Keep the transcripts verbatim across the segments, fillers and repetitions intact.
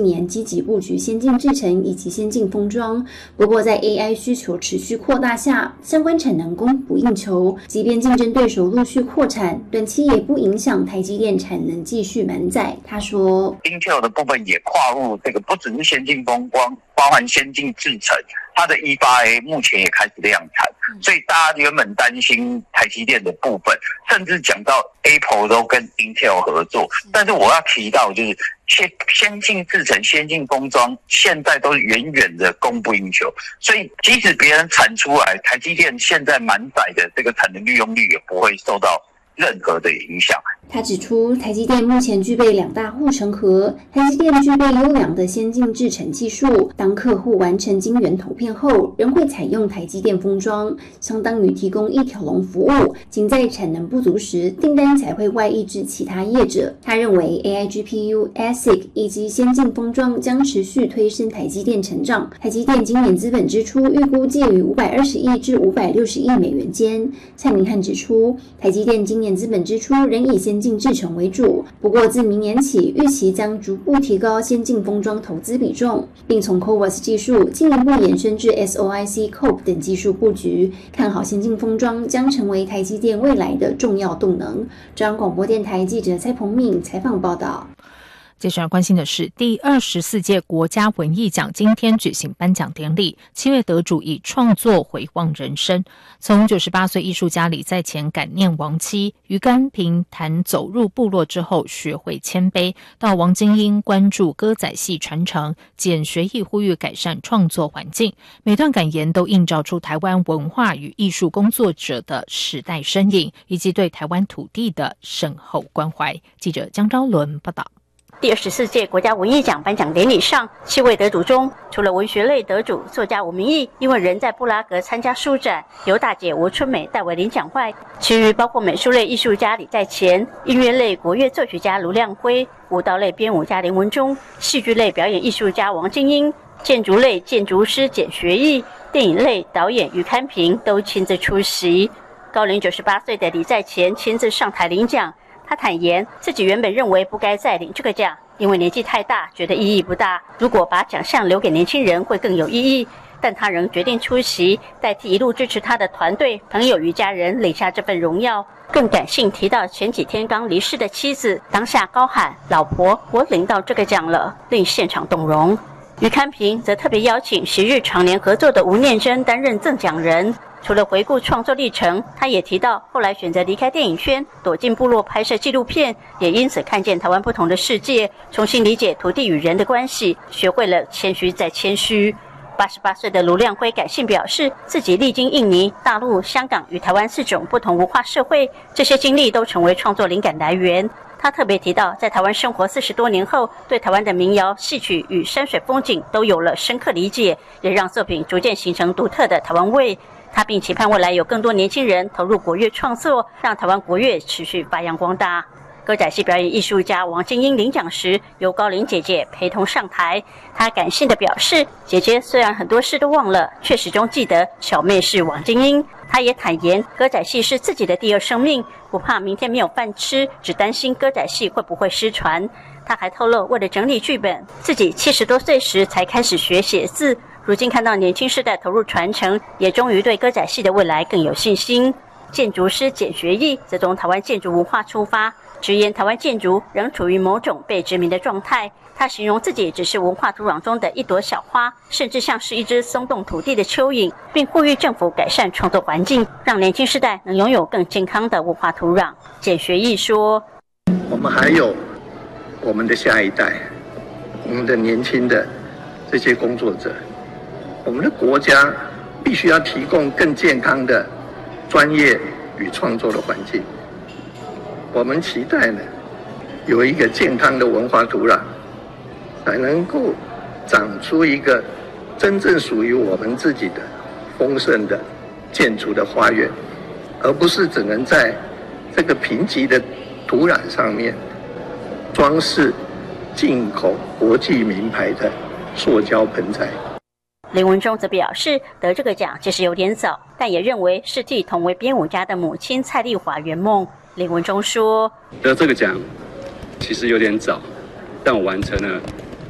年积极布局先进制程以及先进封装，不过在 A I 需求持续扩大下，相关产能供不应求，即便竞争对手陆续扩产，短期也不影响台积电产能继续满载。他说 Intel 的部分也跨入这个不只是先进封装，包含先进制程，它的 E 八 A 目前也开始量产，所以大家原本担心台积电的部分，甚至讲到 Apple 都跟 Intel 合作，但是我要提到就是先先进制程、先进封装现在都远远的供不应求，所以即使别人产出来，台积电现在满载的这个产能利用率也不会受到任何的影响。 他指出，台积电目前具备两大护城河，台积电具备优良的先进制程技术，当客户完成晶圆投片后，仍会采用台积电封装，相当于提供一条龙服务，仅在产能不足时，订单才会外溢至其他业者。他认为 A I G P U、A S I C 以及先进封装将持续推升台积电成长。台积电今年资本支出预估介于五百二十亿至五百六十亿美元间。蔡明汉指出，台积电今年资本支出仍以先进制程为主，不过自明年起预期将逐步提高先进封装投资比重，并从 C O V A S 技术进一步延伸至 S O I C、C O P 等技术布局，看好先进封装将成为台积电未来的重要动能。中央广播电台记者蔡鹏敏采访报道。 接下来关心的是，第二十四届国家文艺奖今天举行颁奖典礼，七位得主以创作回望人生。从九十八岁艺术家李在前感念亡妻，于甘平谈走入部落之后学会谦卑，到王金英关注歌仔戏传承，简学艺呼吁改善创作环境，每段感言都映照出台湾文化与艺术工作者的时代身影，以及对台湾土地的深厚关怀。记者江昭伦报道。 第二十四届国家文艺奖颁奖典礼上，七位得主中，除了文学类得主作家吴明益因为人在布拉格参加书展，由大姐吴春美代为领奖外，其余包括美术类艺术家李在前、音乐类国乐作曲家卢亮辉、舞蹈类编舞家林文忠、戏剧类表演艺术家王金英、建筑类建筑师简学义、电影类导演于堪平都亲自出席。高龄九十八岁的李在前亲自上台领奖。他坦言，自己原本认为不该再领这个奖，因为年纪太大，觉得意义不大。如果把奖项留给年轻人，会更有意义。但他仍决定出席，代替一路支持他的团队、朋友与家人领下这份荣耀。更感性提到前几天刚离世的妻子，当下高喊：“老婆，我领到这个奖了”，令现场动容。于堪平则特别邀请昔日常年合作的吴念真担任赠奖人。除了回顾创作历程，他也提到后来选择离开电影圈，躲进部落拍摄纪录片，也因此看见台湾不同的世界，重新理解土地与人的关系，学会了谦虚再谦虚。八十八岁的卢亮辉感性表示，自己历经印尼、大陆、香港与台湾四种不同文化社会，这些经历都成为创作灵感来源。他特别提到，在台湾生活四十多年后，对台湾的民谣、戏曲与山水风景都有了深刻理解，也让作品逐渐形成独特的台湾味。他并期盼未来有更多年轻人投入国乐创作，让台湾国乐持续发扬光大。歌仔戏表演艺术家王金英领奖时，由高龄姐姐陪同上台。她感性地表示，姐姐虽然很多事都忘了，却始终记得小妹是王金英。她也坦言，歌仔戏是自己的第二生命，不怕明天没有饭吃，只担心歌仔戏会不会失传。她还透露，为了整理剧本，自己七十多岁时才开始学写字，如今看到年轻世代投入传承，也终于对歌仔戏的未来更有信心。建筑师简学义则从台湾建筑文化出发，直言台湾建筑仍处于某种被殖民的状态。他形容自己只是文化土壤中的一朵小花，甚至像是一只松动土地的蚯蚓，并呼吁政府改善创作环境，让年轻世代能拥有更健康的文化土壤。简学义说， 我们还有我们的下一代，我们的年轻的这些工作者，我们的国家必须要提供更健康的专业与创作的环境。我们期待呢，有一个健康的文化土壤，才能够长出一个真正属于我们自己的丰盛的建筑的花园，而不是只能在这个贫瘠的土壤上面装饰进口国际名牌的塑胶盆栽。 林文忠则表示，得这个奖其实有点早，但也认为是替同为编舞家的母亲蔡丽华圆梦。林文忠说， 得这个奖其实有点早，但我完成了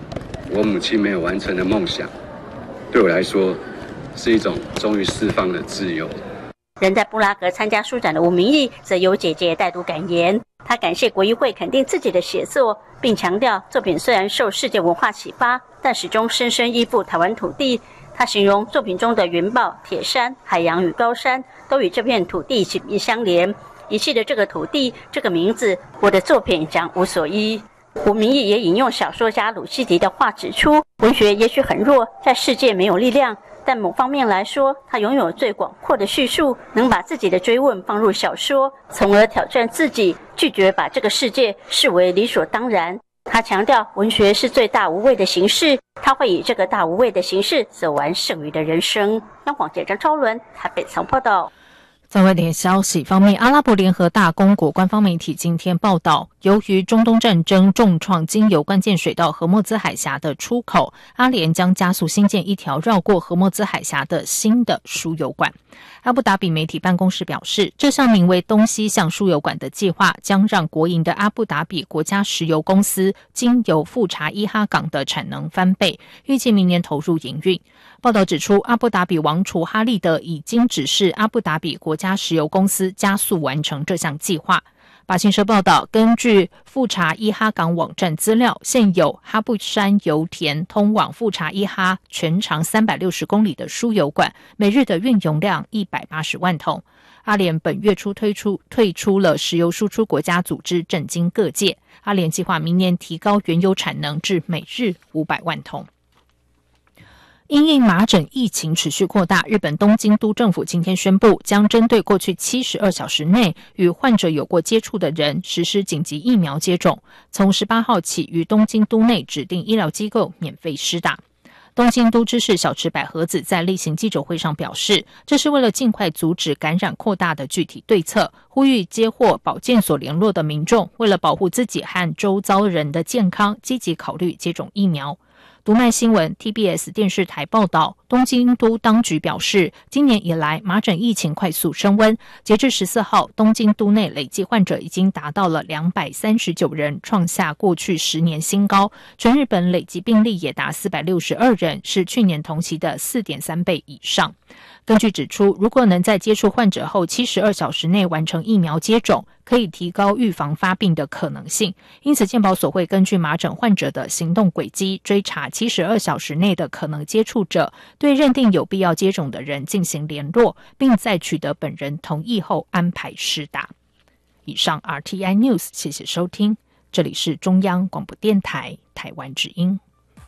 我母亲没有完成的梦想，对我来说是一种终于释放的自由。 人在布拉格参加书展的吴明益则由姐姐带读感言，他感谢国艺会肯定自己的写作，并强调作品虽然受世界文化启发，但始终深深依附台湾土地。他形容作品中的云豹、铁山、海洋与高山都与这片土地紧密相连。遗弃的这个土地，这个名字，我的作品将无所依。吴明益也引用小说家鲁西迪的话指出，文学也许很弱，在世界没有力量，但某方面来说，它拥有最广阔的叙述，能把自己的追问放入小说，从而挑战自己，拒绝把这个世界视为理所当然。他强调，文学是最大无畏的形式，他会以这个大无畏的形式走完剩余的人生。央广记者张超伦台北采访报道。 在外电消息方面，阿拉伯联合大公国官方媒体今天报道，由于中东战争重创经由关键水道荷默兹海峡的出口，阿联将加速兴建一条绕过荷默兹海峡的新的输油管。阿布达比媒体办公室表示，这项名为东西向输油管的计划将让国营的阿布达比国家石油公司经由富察伊哈港的产能翻倍，预计明年投入营运。报道指出，阿布达比王储哈利德已经指示阿布达比国家石油公司加速完成这项计划。法新社报道，根据富察伊哈港网站资料，现有哈布山油田通往富察伊哈全长三百六十公里的输油管，每日的运油量一百八十万桶。阿联本月初推出退出了石油输出国家组织，震惊各界。阿联计划明年提高原油产能至每日五百万桶。因应麻疹疫情持续扩大，日本东京都政府今天宣布，将针对过去七十二小时内与患者有过接触的人实施紧急疫苗接种，从十八号起于东京都内指定医疗机构免费施打。东京都知事小池百合子在例行记者会上表示，这是为了尽快阻止感染扩大的具体对策，呼吁接获保健所联络的民众，为了保护自己和周遭人的健康，积极考虑接种疫苗。读卖新闻 T B S 电视台报道，东京都当局表示，今年以来麻疹疫情快速升温，截至十四号，东京都内累计患者已经达到了两百三十九人，创下过去十年新高。全日本累计病例也达四百六十二人，是去年同期的 四点三倍以上。根据指出，如果能在接触患者后七十二小时内完成疫苗接种，可以提高预防发病的可能性。因此，健保所会根据麻疹患者的行动轨迹，追查七十二小时内的可能接触者，对认定有必要接种的人进行联络，并在取得本人同意后安排施打。以上 R T I News， 谢谢收听，这里是中央广播电台台湾之音。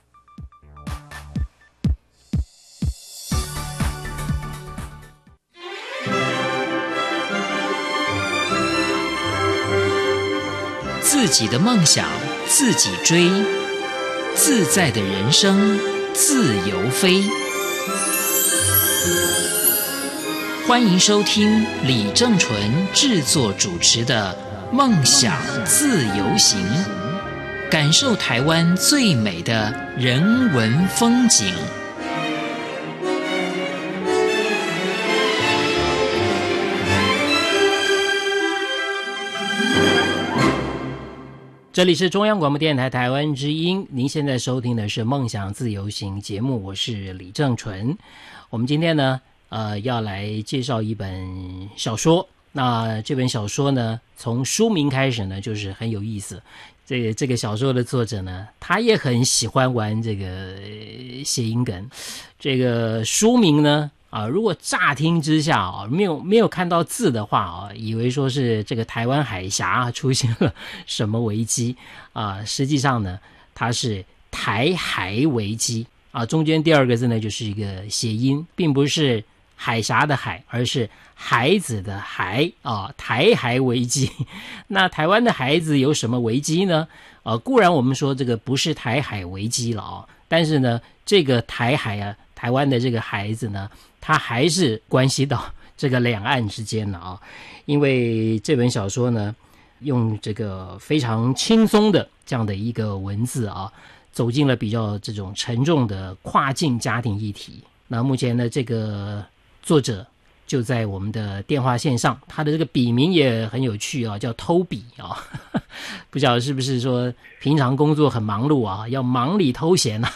自己的梦想自己追，自在的人生自由飞。欢迎收听李正纯制作主持的《梦想自由行》，感受台湾最美的人文风景。这里是中央广播电台台湾之音，您现在收听的是《梦想自由行》节目，我是李正纯。我们今天呢，呃，要来介绍一本小说。那这本小说呢，从书名开始呢，就是很有意思。这个这个小说的作者呢，他也很喜欢玩这个谐音梗。这个书名呢，啊，如果乍听之下啊，没有没有看到字的话啊，以为说是这个台湾海峡出现了什么危机啊，实际上呢，它是台海危机啊，中间第二个字呢就是一个谐音，并不是海峡的海，而是孩子的孩啊，台海危机。那台湾的孩子有什么危机呢？呃，固然我们说这个不是台海危机了啊，但是呢，这个台海啊，台湾的这个孩子呢，它还是关系到这个两岸之间的啊。因为这本小说呢，用这个非常轻松的这样的一个文字啊，走进了比较这种沉重的跨境家庭议题。那目前呢，这个作者就在我们的电话线上，他的这个笔名也很有趣啊，叫偷笔啊，不晓得是不是说平常工作很忙碌啊，要忙里偷闲啊，